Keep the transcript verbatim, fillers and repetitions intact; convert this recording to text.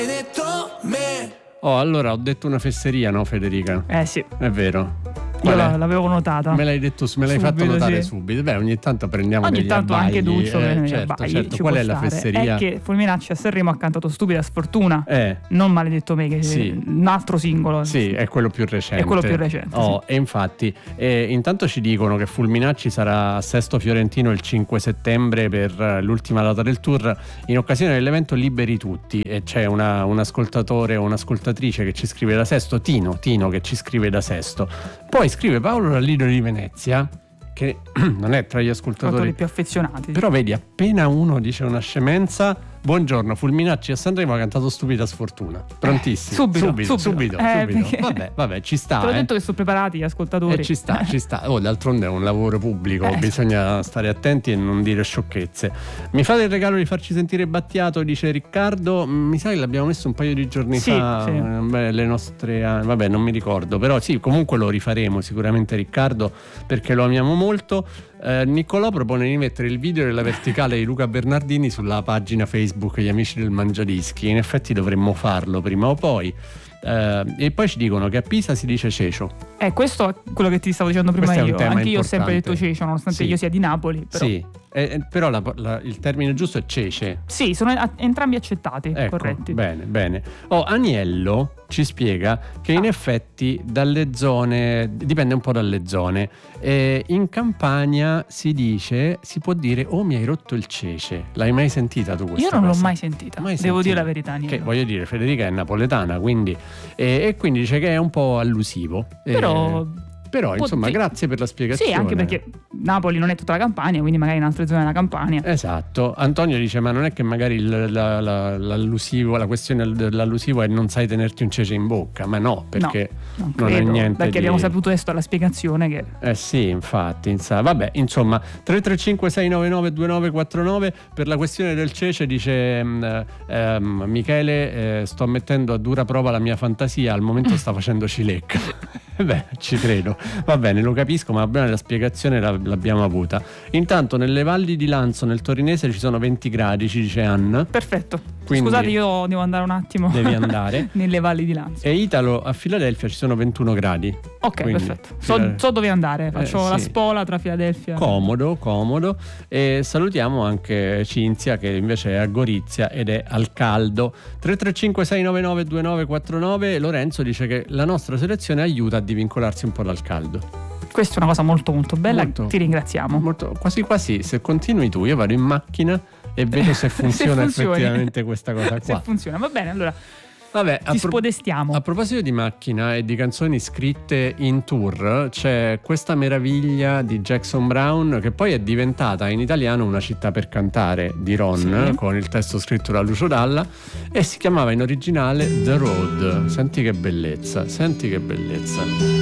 Oh, allora ho detto una fesseria, no Federica? Eh sì. È vero. Io la, l'avevo notata. Me l'hai detto, me l'hai subito, fatto notare sì. subito. Beh, ogni tanto prendiamo ogni degli tanto abbagli. anche Duccio eh, viene certo, abbagli, certo. ci Qual può è la stare. fesseria? È che Fulminacci a Sanremo ha cantato Stupida Sfortuna, Eh. non Maledetto me, che Sì. è un altro singolo. Sì, è quello più recente. È quello più recente. Oh, sì. E infatti, eh, intanto ci dicono che Fulminacci sarà a Sesto Fiorentino il cinque settembre per l'ultima data del tour, in occasione dell'evento Liberi Tutti. E c'è una, un ascoltatore o un'ascoltatrice che ci scrive da Sesto, Tino, Tino che ci scrive da Sesto. Poi scrive Paolo Rallino di Venezia, che non è tra gli ascoltatori più affezionati. Però vedi, appena uno dice una scemenza, buongiorno, Fulminacci a Sanremo ha cantato Stupida Sfortuna. Prontissimo. Eh, subito, subito, subito. subito, Eh, subito. perché... Vabbè, vabbè, ci sta. Te l'ho eh. detto che sono preparati gli ascoltatori. E ci sta, ci sta. Oh, d'altronde è un lavoro pubblico, Eh. bisogna stare attenti e non dire sciocchezze. Mi fate il regalo di farci sentire Battiato, dice Riccardo. Mi sa che l'abbiamo messo un paio di giorni sì, fa. Sì. Beh, le nostre. Vabbè, non mi ricordo. Però sì, comunque lo rifaremo sicuramente, Riccardo, perché lo amiamo molto. Eh, Niccolò propone di mettere il video della verticale di Luca Bernardini sulla pagina Facebook Gli Amici del Mangiadischi. In effetti dovremmo farlo prima o poi. Eh, e poi ci dicono che a Pisa si dice cecio. Eh, questo è quello che ti stavo dicendo prima Questo è un io. tema Anche io ho importante. sempre detto cecio, nonostante Sì. io sia di Napoli. Però. Sì, eh, eh, però la, la, il termine giusto è cece. Sì, sono a- entrambi accettati, Ecco, corretti. bene, bene. Oh, Aniello ci spiega che in Ah. effetti dalle zone, dipende un po' dalle zone, eh, in Campania si dice, si può dire oh mi hai rotto il cece. L'hai mai sentita tu questa Io non cosa? l'ho mai sentita, Mai devo sentita? dire la verità. Niente. Che voglio dire, Federica è napoletana, quindi eh, e quindi dice che è un po' allusivo. Però... Eh, Però Può- insomma sì. grazie per la spiegazione. Sì, anche perché Napoli non è tutta la Campania, quindi magari in altre zone della Campania. Esatto. Antonio dice ma non è che magari il- la, la, l'allusivo, la questione dell'allusivo è non sai tenerti un cece in bocca, ma no, perché non, non è credo, niente perché di... abbiamo saputo adesso alla spiegazione che Eh sì, infatti, insa- vabbè, insomma, tre tre cinque sei nove nove due nove quattro nove per la questione del cece dice ehm, ehm, Michele, eh, sto mettendo a dura prova la mia fantasia, al momento sta facendo cilecca. Beh, ci credo, va bene, lo capisco, ma bene, la spiegazione la- l'abbiamo avuta. Intanto nelle valli di Lanzo, nel torinese, ci sono venti gradi, ci dice Anna. perfetto. Quindi- Scusate, io devo andare un attimo. Devi andare. nelle valli di Lanzo. E Italo, a Filadelfia ci sono ventuno gradi. Ok, Quindi, perfetto. So, Fila- so dove andare. Faccio Eh, la sì. spola tra Filadelfia. Comodo, comodo. E salutiamo anche Cinzia che invece è a Gorizia ed è al caldo. tre tre cinque sei nove nove due nove quattro nove. Lorenzo dice che la nostra selezione aiuta a divincolarsi un po' dal caldo. Questa è una cosa molto molto bella. Molto. Ti ringraziamo. Molto, quasi quasi, se continui tu, io vado in macchina e vedo se funziona funzioni. effettivamente questa cosa Se qua. funziona, va bene, allora Vabbè, ti a, pro- spodestiamo. a proposito di macchina e di canzoni scritte in tour, c'è questa meraviglia di Jackson Browne che poi è diventata in italiano Una città per cantare di Ron, Sì. con il testo scritto da Lucio Dalla, e si chiamava in originale The Road. Senti che bellezza, senti che bellezza.